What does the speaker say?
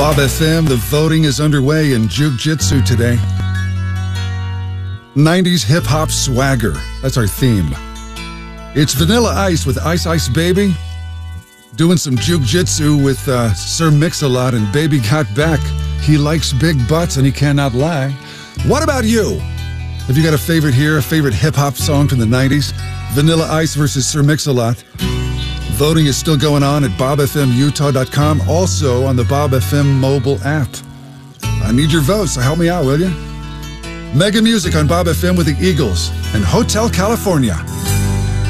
Bob FM, the voting is underway in Jiu-Jitsu today. 90s hip-hop swagger, that's our theme. It's Vanilla Ice with Ice Ice Baby. Doing some Jiu-Jitsu with Sir Mix-a-Lot and Baby Got Back. He likes big butts and he cannot lie. What about you? Have you got a favorite here, a favorite hip-hop song from the 90s? Vanilla Ice versus Sir Mix-a-Lot. Voting is still going on at bobfmutah.com, also on the Bob FM mobile app. I need your votes, so help me out, will you? Mega Music on Bob FM with the Eagles and Hotel California.